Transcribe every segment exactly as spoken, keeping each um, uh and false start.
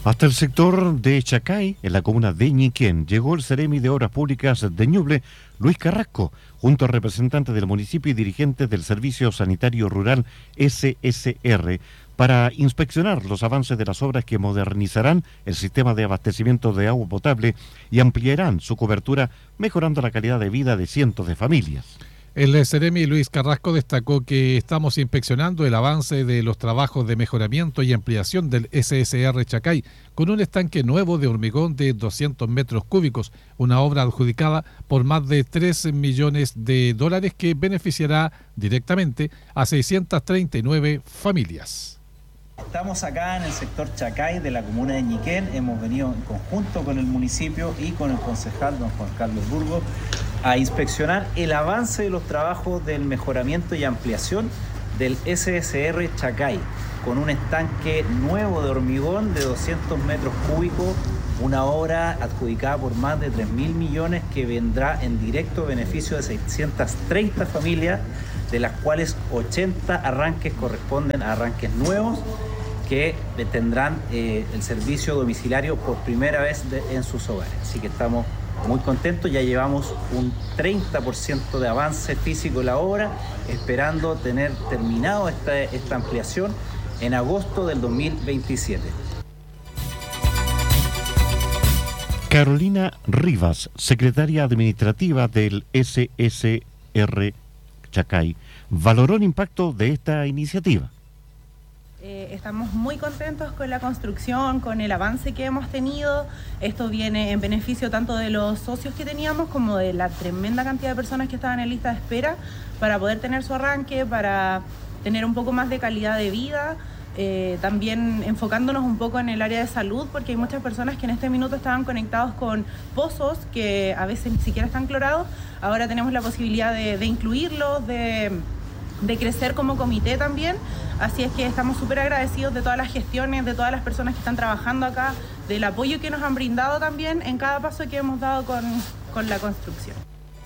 Hasta el sector de Chacay, en la comuna de Ñiquén, llegó el Seremi de Obras Públicas de Ñuble, Luis Carrasco, junto a representantes del municipio y dirigentes del Servicio Sanitario Rural S S R, para inspeccionar los avances de las obras que modernizarán el sistema de abastecimiento de agua potable y ampliarán su cobertura, mejorando la calidad de vida de cientos de familias. El Seremi Luis Carrasco destacó que estamos inspeccionando el avance de los trabajos de mejoramiento y ampliación del S S R Chacay con un estanque nuevo de hormigón de doscientos metros cúbicos, una obra adjudicada por más de tres millones de dólares que beneficiará directamente a seiscientas treinta y nueve familias. Estamos acá en el sector Chacay de la comuna de Ñiquén. Hemos venido en conjunto con el municipio y con el concejal don Juan Carlos Burgos a inspeccionar el avance de los trabajos del mejoramiento y ampliación del S S R Chacay, con un estanque nuevo de hormigón de doscientos metros cúbicos, una obra adjudicada por más de tres mil millones que vendrá en directo beneficio de seiscientas treinta familias, de las cuales ochenta arranques corresponden a arranques nuevos que tendrán eh, el servicio domiciliario por primera vez de, en sus hogares. Así que estamos muy contentos, ya llevamos un treinta por ciento de avance físico en la obra, esperando tener terminado esta, esta ampliación en agosto del dos mil veintisiete. Carolina Rivas, secretaria administrativa del S S R Chacay, valoró el impacto de esta iniciativa. Eh, estamos muy contentos con la construcción, con el avance que hemos tenido. Esto viene en beneficio tanto de los socios que teníamos como de la tremenda cantidad de personas que estaban en lista de espera para poder tener su arranque, para tener un poco más de calidad de vida. Eh, también enfocándonos un poco en el área de salud, porque hay muchas personas que en este minuto estaban conectados con pozos que a veces ni siquiera están clorados. Ahora tenemos la posibilidad de, de incluirlos, de, de crecer como comité también. Así es que estamos súper agradecidos de todas las gestiones, de todas las personas que están trabajando acá, del apoyo que nos han brindado también en cada paso que hemos dado con, con la construcción.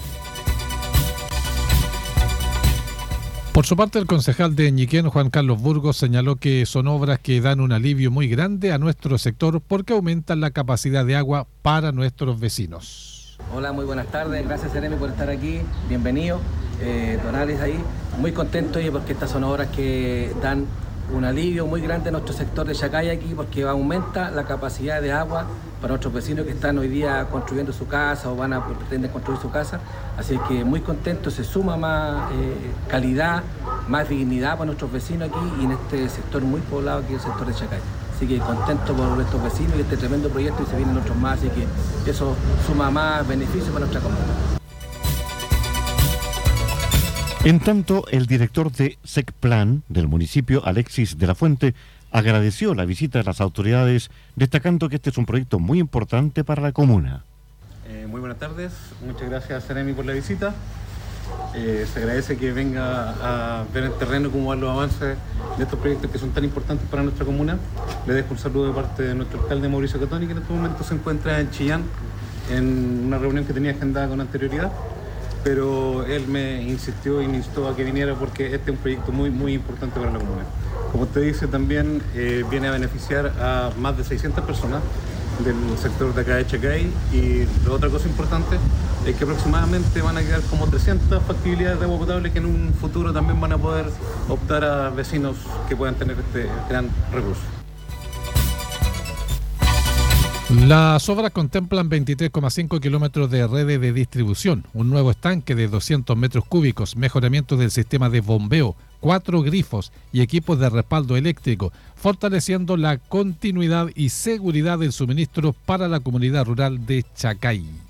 Por su parte, el concejal de Ñiquén, Juan Carlos Burgos, señaló que son obras que dan un alivio muy grande a nuestro sector porque aumentan la capacidad de agua para nuestros vecinos. Hola, muy buenas tardes, gracias Seremi por estar aquí, bienvenido, eh, Donales ahí, muy contento porque estas son obras que dan un alivio muy grande a nuestro sector de Chacay aquí porque aumenta la capacidad de agua para nuestros vecinos que están hoy día construyendo su casa o van a pretender construir su casa, así que muy contento, se suma más eh, calidad, más dignidad para nuestros vecinos aquí y en este sector muy poblado que es el sector de Chacay. Así que contento por nuestros vecinos y este tremendo proyecto y se vienen otros más, así que eso suma más beneficios para nuestra comunidad. En tanto, el director de SECPLAN del municipio, Alexis de la Fuente, agradeció la visita de las autoridades, destacando que este es un proyecto muy importante para la comuna. Eh, muy buenas tardes, muchas gracias Seremi por la visita. Eh, se agradece que venga a ver el terreno cómo van los avances de estos proyectos que son tan importantes para nuestra comuna. Le dejo un saludo de parte de nuestro alcalde Mauricio Catoni, que en este momento se encuentra en Chillán en una reunión que tenía agendada con anterioridad, pero él me insistió y me instó a que viniera porque este es un proyecto muy muy importante para la comuna. Como usted dice, también eh, viene a beneficiar a más de seiscientas personas del sector de acá de Chacay, y la otra cosa importante es que aproximadamente van a quedar como trescientas factibilidades de agua potable que en un futuro también van a poder optar a vecinos que puedan tener este gran recurso. Las obras contemplan veintitrés coma cinco kilómetros de redes de distribución, un nuevo estanque de doscientos metros cúbicos, mejoramiento del sistema de bombeo, cuatro grifos y equipos de respaldo eléctrico, fortaleciendo la continuidad y seguridad del suministro para la comunidad rural de Chacay.